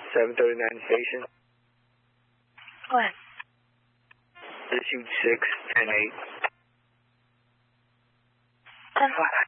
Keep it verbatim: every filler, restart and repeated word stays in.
seven thirty-nine station. What? Issue six ten eight. ten